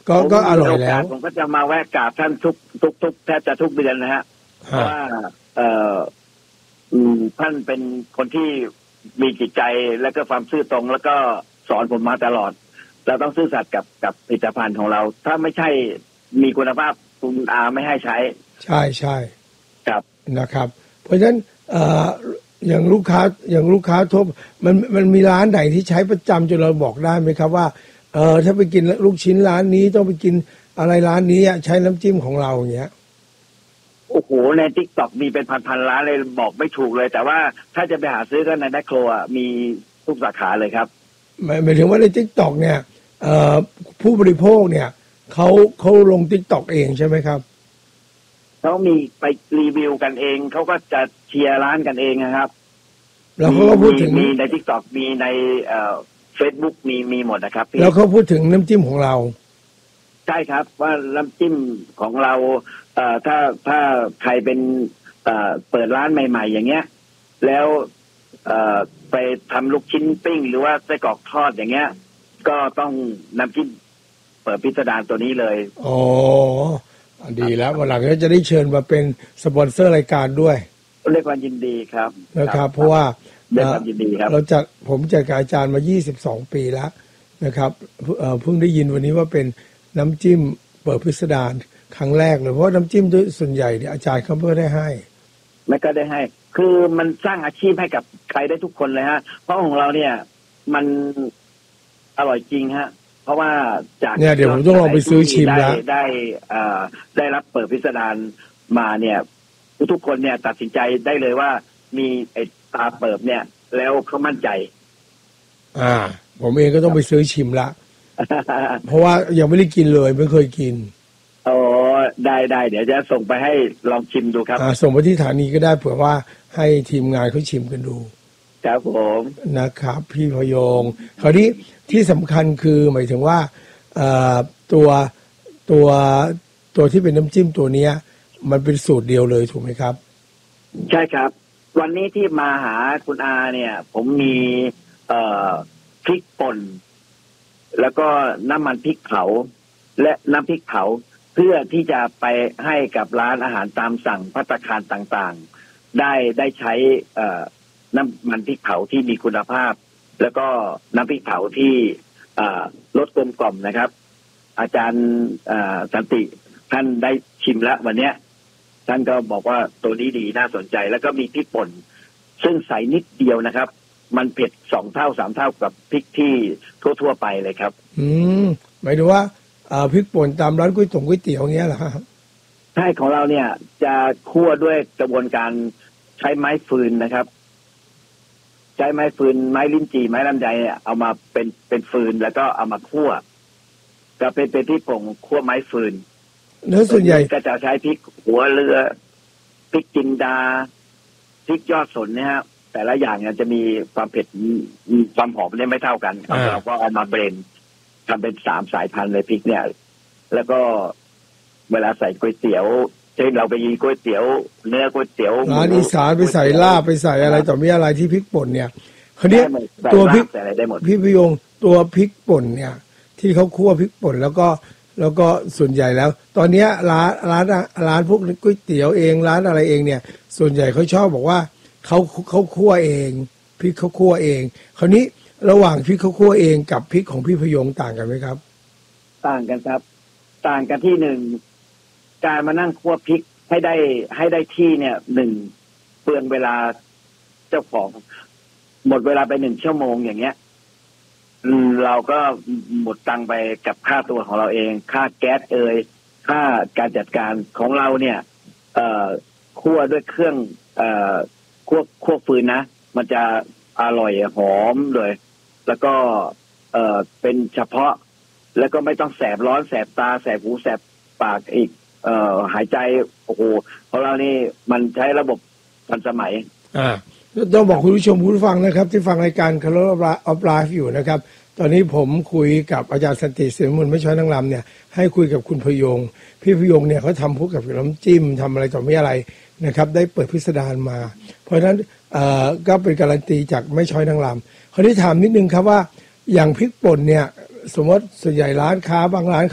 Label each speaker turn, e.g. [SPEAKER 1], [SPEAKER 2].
[SPEAKER 1] ก็อร่อยแล้ว
[SPEAKER 2] ผมก็จะมาแวะกราบท่านทุกแทบจะทุกเดือนนะฮะเพราะว่าท่านเป็นคนที่มีจิตใจและก็ความซื่อตรงแล้วก็สอนผมมาตลอดเราต้องซื่อสัตย์กับผลิตภัณฑ์ของเราถ้าไม่ใช่มีคุณภาพคุณอาไม่ให้ใช้
[SPEAKER 1] ใช่
[SPEAKER 2] ครับ
[SPEAKER 1] นะครับเพราะฉะนั้นอย่างลูกค้าทบมันมีร้านไหนที่ใช้ประจำจนเราบอกได้ไหมครับว่าถ้าไปกินลูกชิ้นร้านนี้ต้องไปกินอะไรร้านนี้ใช้น้ำจิ้มของเราอย่างเงี้ย
[SPEAKER 2] โอ้โหใน TikTok มีเป็นพันร้านเลยบอกไม่ถูกเลยแต่ว่าถ้าจะไปหาซื้อก็ในแมคโครมีทุกสาขาเลยครับ
[SPEAKER 1] หมายถึงว่าใน TikTok เนี่ยผู้บริโภคเนี่ยเขาลง TikTok เองใช่ไหมครับ
[SPEAKER 2] เขามีไปรีวิวกันเองเขาก็จะเชียร์ร้านกันเองนะครับ
[SPEAKER 1] แล้วเขาก็พูดถึง
[SPEAKER 2] มีใน TikTok มีในFacebook มีหมดนะครับ
[SPEAKER 1] แล้วเขาพูดถึงน้ำจิ้มของเรา
[SPEAKER 2] ใช่ครับว่าน้ำจิ้มของเราถ้าใครเป็นเปิดร้านใหม่ๆอย่างเงี้ยแล้วไปทำลูกชิ้นปิ้งหรือว่าไส้กรอกทอดอย่างเงี้ยก็ต้องน้ำจิ้มเปิดพิสดารตัวนี้เลย
[SPEAKER 1] อ๋อดีแล้ววันหลังก็จะได้เชิญมาเป็นสปอนเซอร์รายการด้วย
[SPEAKER 2] ด้วยความยินดีครับ
[SPEAKER 1] นะครับเพราะว่า
[SPEAKER 2] ด้วยความยินดีครับ
[SPEAKER 1] ผมจัดการอาจารย์มา22ปีแล้วนะครับเพิ่งได้ยินวันนี้ว่าเป็นน้ำจิ้มเปิดพิสดารครั้งแรกเลยเพราะน้ำจิ้มด้วยส่วนใหญ่เนี่ยอาจารย์เขาไม่ได้ให้
[SPEAKER 2] ไม่ก็ได้ให้คือมันสร้างอาชีพให้กับใครได้ทุกคนเลยฮะเพราะของเราเนี่ยมันอร่อยจริงฮะเพราะว่าจาก
[SPEAKER 1] เนี่ยเดี๋ยวผมต้องลองไปซื้อชิมแล้ว
[SPEAKER 2] ได้รับเปิดพิสดารมาเนี่ยทุกคนเนี่ยตัดสินใจได้เลยว่ามีไอ้ตาเปิบเนี่ยแล้วเขามั่นใจ
[SPEAKER 1] ผมเองก็ต้องไปซื้อชิมละ เพราะว่ายังไม่ได้กินเลยไม่เคยกิน
[SPEAKER 2] อ๋อได้เดี๋ยวจะส่งไปให้ลองชิมดูครับ
[SPEAKER 1] ส่งไปที่สถานีก็ได้เผื่อว่าให้ทีมงานเขาชิมกันดู
[SPEAKER 2] ครับผม
[SPEAKER 1] นะครับพี่พยงคราวนี้ที่สำคัญคือหมายถึงว่าตัวที่เป็นน้ำจิ้มตัวเนี้ยมันเป็นสูตรเดียวเลยถูกไหมครับ
[SPEAKER 2] ใช่ครับวันนี้ที่มาหาคุณอาเนี่ยผมมีพริกป่นแล้วก็น้ำมันพริกเผาและน้ำพริกเผาเพื่อที่จะไปให้กับร้านอาหารตามสั่งภัตตาคารต่างๆได้ใช้น้ำมันพริกเผาที่มีคุณภาพแล้วก็น้ำพริกเผาที่รสกลมกล่อมนะครับอาจารย์สันติท่านได้ชิมแล้ววันเนี้ยท่านก็บอกว่าตัวนี้ดีน่าสนใจแล้วก็มีพริกป่นซึ่งใส่นิดเดียวนะครับมันเผ็ด2 เท่า 3 เท่ากับพริกที่ทั่วๆไปเลยครับ
[SPEAKER 1] หมายถึงว่าพริกป่นตามร้านก๋วยเตี๋ยวเงี้ยเหรอ
[SPEAKER 2] ใช่ของเราเนี่ยจะคั่วด้วยกระบวนการใช้ไม้ฟืนนะครับใช้ไม้ฟืนไม้ลิ้นจี่ไม้ลำไยเอามาเป็นฟืนแล้วก็เอามาคั่วก็เป็นพริกป่นคั่วไม้ฟืน
[SPEAKER 1] เนื้อส่วนใหญ่
[SPEAKER 2] ก็จะใช้พริกหัวเรือพริกจินดาพริกยอดสนเนี่ยฮะแต่ละอย่างเนี่ยจะมีความเผ็ดความหอมเนี่ยไม่เท่ากันเราก็เอามาเบรนทำเป็น3 สายพันธุ์เลยพริกเนี่ยแล้วก็เวลาใส่ก๋วยเตี๋ยวเช่นเราไปกินก๋วยเตี๋ยวเนื้อก๋วยเตี๋ยว
[SPEAKER 1] ร้านอีสานไปใส่ลาบไปใส่อะไรต่อมีอะไรที่พริกป่นเนี่ยเขาเนี้ยตัวพริกพี่พยงตัวพริกป่นเนี่ยที่เขาคั่วพริกป่นแล้วก็ส่วนใหญ่แล้วตอนนี้ร้านพวกก๋วยเตี๋ยวเองร้านอะไรเองเนี่ยส่วนใหญ่เขาชอบบอกว่าเขาคั่วเองพริกเขาคั่วเองคราวนี้ระหว่างพริกเขาคั่วเองกับพริกของพี่พยงต่างกันไหมครับ
[SPEAKER 2] ต่างกันครับต่างกันที่1การมานั่งคั่วพริกให้ได้ที่เนี่ย1เปลืองเวลาเจ้าของหมดเวลาไป1 ชั่วโมงอย่างเงี้ยเราก็หมดตังไปกับค่าตัวของเราเองค่าแก๊สค่าการจัดการของเราเนี่ยคั่วด้วยเครื่องคั่วฟืนนะมันจะอร่อยหอมเลยแล้วก็เป็นเฉพาะแล้วก็ไม่ต้องแสบร้อนแสบตาแสบหูแสบปากอีกหายใจโอ้โหของเรานี่มันใช้ระบบทันสมัย
[SPEAKER 1] ต้องบอกคุณผู้ชมผู้ฟังนะครับที่ฟังรายการคาร์ลออฟไลฟ์อยู่นะครับตอนนี้ผมคุยกับอาจารย์สันติเสรีมูลไม่ช้อยนางรำเนี่ยให้คุยกับคุณพยงพี่พยงเนี่ยเขาทำพวกกับน้ำจิ้มทำอะไรต่อไม่อะไรนะครับได้เปิดพิสดารมาเพราะฉะนั้นก็เป็นการันตีจากไม่ช้อยนางรำเขาได้ถามนิดนึงครับว่าอย่างพริกป่นเนี่ยสมมติส่วนใหญ่ร้านค้าบางร้าน